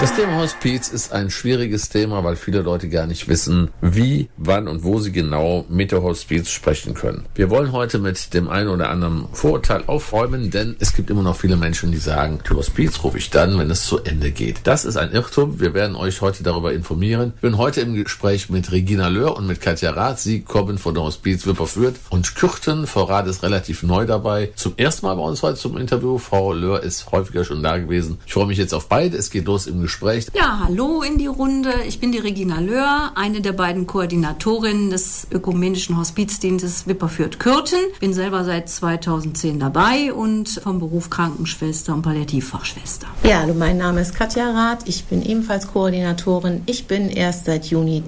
Das Thema Hospiz ist ein schwieriges Thema, weil viele Leute gar nicht wissen, wie, wann und wo sie genau mit der Hospiz sprechen können. Wir wollen heute mit dem einen oder anderen Vorurteil aufräumen, denn es gibt immer noch viele Menschen, die sagen, die Hospiz rufe ich dann, wenn es zu Ende geht. Das ist ein Irrtum. Wir werden euch heute darüber informieren. Ich bin heute im Gespräch mit Regina Löhr und mit Katja Rath. Sie kommen von der Hospiz Wipperfürth und Kürten. Frau Rath ist relativ neu dabei. Zum ersten Mal bei uns heute zum Interview. Frau Löhr ist häufiger schon da gewesen. Ich freue mich jetzt auf beide. Es geht los im Gespräch. Ja, hallo in die Runde. Ich bin die Regina Löhr, eine der beiden Koordinatorinnen des Ökumenischen Hospizdienstes Wipperfürth-Kürten. Bin selber seit 2010 dabei und vom Beruf Krankenschwester und Palliativfachschwester. Ja, hallo, mein Name ist Katja Rath. Ich bin ebenfalls Koordinatorin. Ich bin erst seit Juni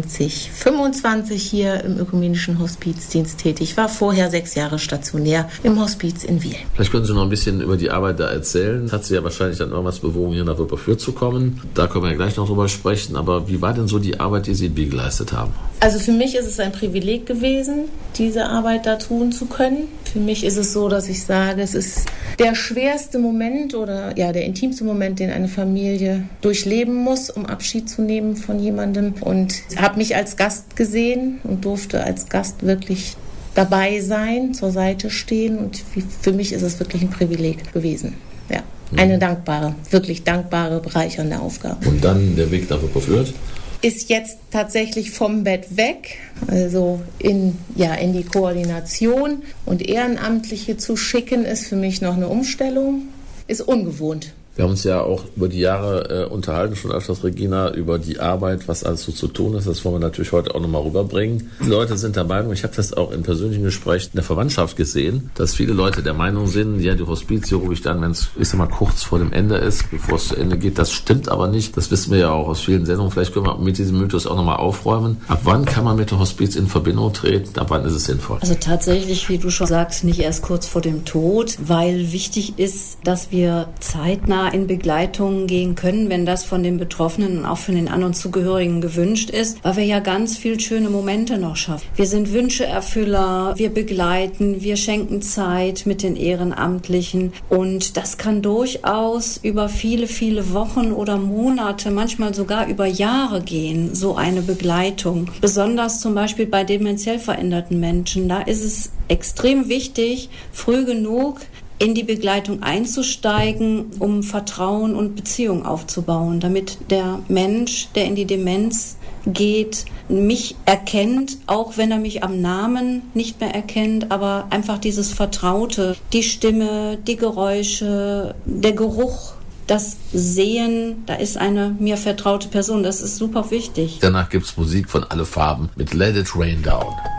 2025 hier im Ökumenischen Hospizdienst tätig. Ich war vorher 6 Jahre stationär im Hospiz in Wiel. Vielleicht können Sie noch ein bisschen über die Arbeit da erzählen. Hat Sie ja wahrscheinlich dann irgendwas bewogen, hier nach Wipperfürth zu kommen. Da können wir ja gleich noch drüber sprechen. Aber wie war denn so die Arbeit, die Sie in Wiel geleistet haben? Also für mich ist es ein Privileg gewesen, diese Arbeit da tun zu können. Für mich ist es so, dass ich sage, es ist der schwerste Moment oder ja der intimste Moment, den eine Familie durchleben muss, um Abschied zu nehmen von jemandem. Und habe mich als Gast gesehen und durfte als Gast wirklich dabei sein, zur Seite stehen. Und für mich ist es wirklich ein Privileg gewesen. Ja. Eine dankbare, wirklich dankbare, bereichernde Aufgabe. Und dann der Weg nach Wipperfürth? Ist jetzt tatsächlich vom Bett weg, also in die Koordination. Und Ehrenamtliche zu schicken, ist für mich noch eine Umstellung, ist ungewohnt. Wir haben uns ja auch über die Jahre unterhalten, schon öfters, Regina, über die Arbeit, was alles so zu tun ist. Das wollen wir natürlich heute auch nochmal rüberbringen. Die Leute sind der Meinung, ich habe das auch in persönlichen Gesprächen in der Verwandtschaft gesehen, dass viele Leute der Meinung sind, ja, die Hospiz rufe ich dann, wenn es, ich sag mal, kurz vor dem Ende ist, bevor es zu Ende geht. Das stimmt aber nicht. Das wissen wir ja auch aus vielen Sendungen. Vielleicht können wir mit diesem Mythos auch nochmal aufräumen. Ab wann kann man mit der Hospiz in Verbindung treten? Ab wann ist es sinnvoll? Also tatsächlich, wie du schon sagst, nicht erst kurz vor dem Tod, weil wichtig ist, dass wir zeitnah in Begleitung gehen können, wenn das von den Betroffenen und auch von den anderen Zugehörigen gewünscht ist, weil wir ja ganz viel schöne Momente noch schaffen. Wir sind Wünscheerfüller, wir begleiten, wir schenken Zeit mit den Ehrenamtlichen und das kann durchaus über viele, viele Wochen oder Monate, manchmal sogar über Jahre gehen, so eine Begleitung. Besonders zum Beispiel bei dementiell veränderten Menschen, da ist es extrem wichtig, früh genug in die Begleitung einzusteigen, um Vertrauen und Beziehung aufzubauen, damit der Mensch, der in die Demenz geht, mich erkennt, auch wenn er mich am Namen nicht mehr erkennt, aber einfach dieses Vertraute, die Stimme, die Geräusche, der Geruch, das Sehen, da ist eine mir vertraute Person, das ist super wichtig. Danach gibt's Musik von Alle Farben mit Let It Rain Down.